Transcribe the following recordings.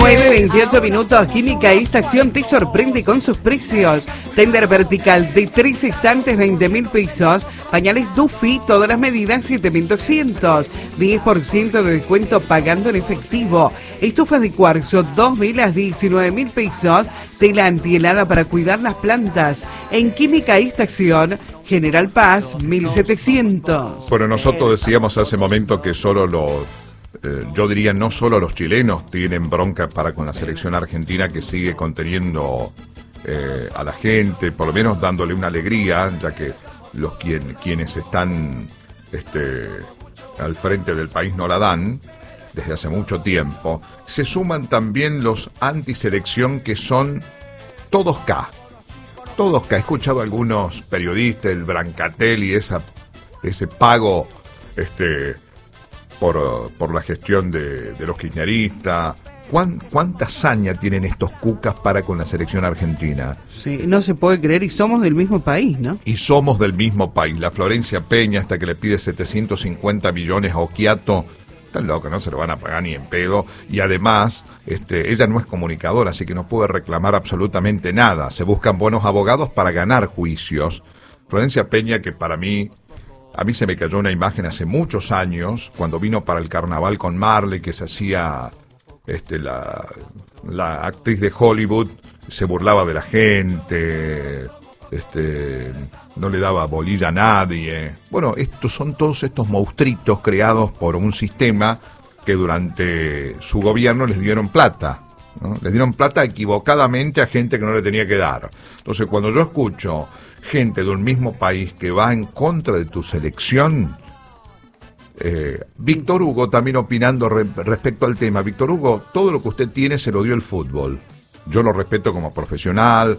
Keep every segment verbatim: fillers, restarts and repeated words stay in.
nueve veintiocho minutos. Química Estación te sorprende con sus precios. Tender vertical de tres estantes, veinte mil pesos. Pañales Duffy, todas las medidas, siete mil doscientos. diez por ciento de descuento pagando en efectivo. Estufas de cuarzo, dos mil a diecinueve mil pesos. Tela antihelada para cuidar las plantas. En Química Estación, General Paz, mil setecientos. Bueno, nosotros decíamos hace momento que solo los... Eh, yo diría no solo los chilenos tienen bronca para con la selección argentina, que sigue conteniendo eh, a la gente, por lo menos dándole una alegría, ya que los quien, quienes están este, al frente del país no la dan desde hace mucho tiempo. Se suman también los antiselección, que son todos K. Todos K. He escuchado a algunos periodistas, el Brancatel y esa, ese pago este Por, por la gestión de, de los kirchneristas. ¿Cuán, ¿Cuánta hazaña tienen estos cucas para con la selección argentina? Sí, no se puede creer, y somos del mismo país, ¿no? Y somos del mismo país. La Florencia Peña, hasta que le pide setecientos cincuenta millones a Oquiato, están locos, no se lo van a pagar ni en pedo. Y además, este, ella no es comunicadora, así que no puede reclamar absolutamente nada. Se buscan buenos abogados para ganar juicios. Florencia Peña, que para mí... A mí se me cayó una imagen hace muchos años, cuando vino para el carnaval con Marley, que se hacía este, la, la actriz de Hollywood, se burlaba de la gente, este, no le daba bolilla a nadie. Bueno, estos son todos estos monstruitos creados por un sistema que durante su gobierno les dieron plata, ¿no? Les dieron plata equivocadamente a gente que no le tenía que dar. Entonces, cuando yo escucho gente de un mismo país que va en contra de tu selección, eh, Víctor Hugo también opinando re, respecto al tema. Víctor Hugo, todo lo que usted tiene se lo dio el fútbol. Yo lo respeto como profesional,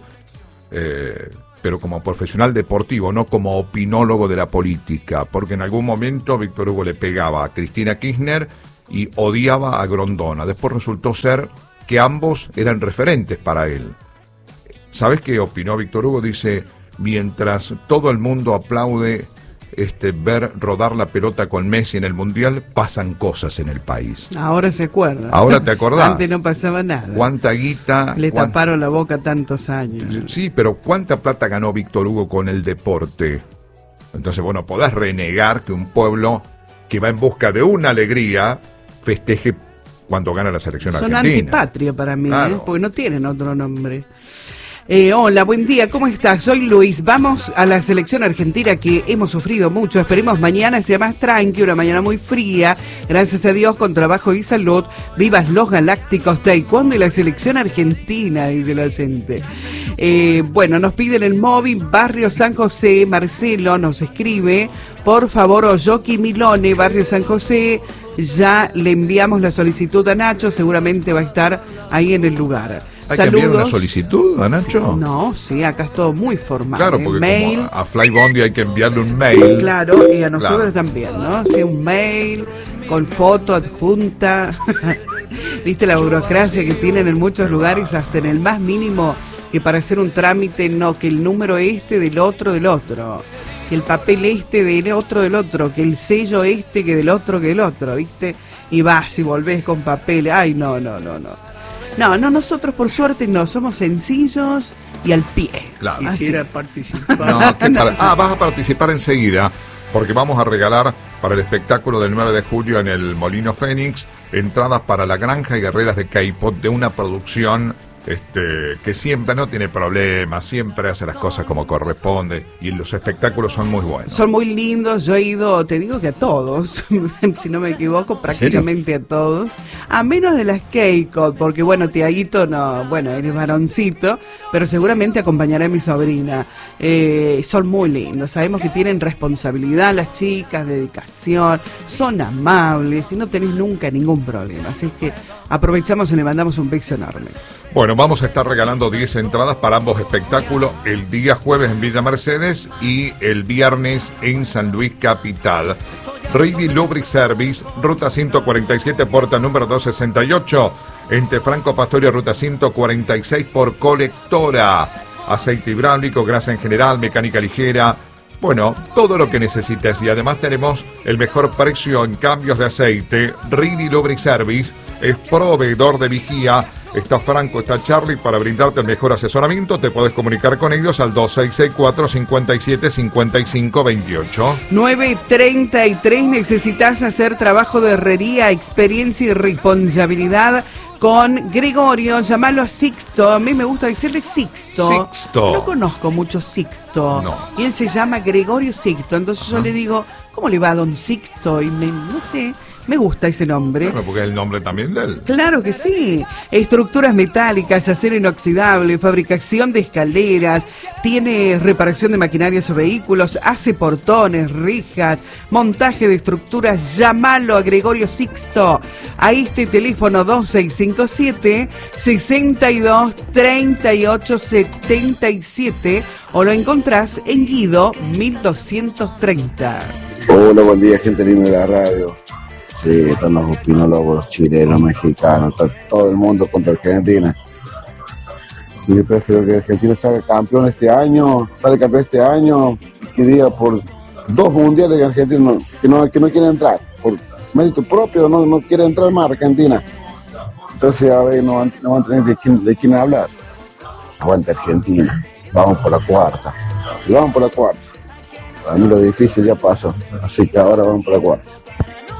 eh, pero como profesional deportivo, no como opinólogo de la política, porque en algún momento Víctor Hugo le pegaba a Cristina Kirchner y odiaba a Grondona. Después resultó ser que ambos eran referentes para él. ¿Sabes qué opinó Víctor Hugo? Dice: mientras todo el mundo aplaude este, ver rodar la pelota con Messi en el Mundial, pasan cosas en el país. Ahora se acuerda. Ahora te acordás. Antes no pasaba nada. ¿Cuánta guita? Le cuán... taparon la boca tantos años. Sí, pero ¿cuánta plata ganó Víctor Hugo con el deporte? Entonces, bueno, podés renegar que un pueblo que va en busca de una alegría festeje cuando gana la selección Son argentina. Son antipatria para mí, claro. ¿eh? Porque no tienen otro nombre. Eh, hola, buen día, ¿cómo estás? Soy Luis. Vamos a la selección argentina, que hemos sufrido mucho. Esperemos mañana sea más tranqui, una mañana muy fría. Gracias a Dios, con trabajo y salud. Vivas los Galácticos, taekwondo y la selección argentina, dice la gente. Eh, bueno, nos piden el móvil, Barrio San José. Marcelo nos escribe: por favor, Oyoki Milone, Barrio San José. Ya le enviamos la solicitud a Nacho, seguramente va a estar ahí en el lugar. ¿Hay Saludos. que enviar una solicitud a Nacho? Sí, no, sí, acá es todo muy formal. Claro, ¿eh? porque Mail, como a Fly Bondi hay que enviarle un mail. Claro, y a nosotros claro. también, ¿no? Sí, un mail con foto adjunta. ¿Viste la burocracia que tienen en muchos lugares, hasta en el más mínimo, que para hacer un trámite, no, que el número este del otro del otro, que el papel este del otro del otro, que el sello este que del otro que del otro, ¿viste? Y vas y volvés con papel. Ay, no, no, no, no. No, no, nosotros por suerte no, somos sencillos y al pie. Claro. Quisiera participar. No, ¿qué para... Ah, vas a participar enseguida, porque vamos a regalar para el espectáculo del nueve de julio en el Molino Fénix entradas para La Granja y Guerreras de K-Pop, de una producción este, que siempre no tiene problemas, siempre hace las cosas como corresponde, y los espectáculos son muy buenos. Son muy lindos, yo he ido, te digo que a todos, si no me equivoco, prácticamente a todos, a menos de las Keiko, porque bueno, Tiaguito no, bueno, eres varoncito, pero seguramente acompañará a mi sobrina. Eh, son muy lindos, sabemos que tienen responsabilidad las chicas, dedicación, son amables y no tenés nunca ningún problema, así que aprovechamos y le mandamos un beso enorme. Bueno, vamos a estar regalando diez entradas para ambos espectáculos, el día jueves en Villa Mercedes y el viernes en San Luis Capital. Ready Lubric Service, ruta ciento cuarenta y siete, puerta número doscientos sesenta y ocho, entre Franco Pastorio, ruta ciento cuarenta y seis, por Colectora. Aceite hidráulico, grasa en general, mecánica ligera, Bueno, todo lo que necesites y además tenemos el mejor precio en cambios de aceite. Rini Lubriservice es proveedor de vigía. Está Franco, está Charlie para brindarte el mejor asesoramiento. Te podés comunicar con ellos al dos seis seis cuatro, cinco siete, cinco cinco dos ocho. nueve treinta y tres, necesitas hacer trabajo de herrería, experiencia y responsabilidad con Gregorio. Llamalo a Sixto. A mí me gusta decirle Sixto. Sixto. No conozco mucho Sixto. No. Y él se llama Gregorio Sixto. Entonces yo ¿Ah? le digo, ¿cómo le va a don Sixto? Y me, no sé, me gusta ese nombre. Bueno, porque es el nombre también de él. Claro que sí. Estructuras metálicas, acero inoxidable, fabricación de escaleras, tiene reparación de maquinarias o vehículos, hace portones, rijas, montaje de estructuras. Llámalo a Gregorio Sixto a este teléfono dos seis cinco siete, seis dos, tres ocho siete siete o lo encontrás en Guido mil doscientos treinta. Hola, buen día, gente linda de la radio. Sí, están los opinólogos chilenos, mexicanos, está todo el mundo contra Argentina. Y yo prefiero que Argentina salga campeón este año, salga campeón este año, que diga por dos mundiales que Argentina no, que no, que no quiere entrar, por mérito propio no, no quiere entrar más Argentina. Entonces a ver, no, no van a tener de quién, de quién hablar. Aguanta Argentina, vamos por la cuarta, y vamos por la cuarta. Para mí lo difícil ya pasó, así que ahora vamos por la cuarta.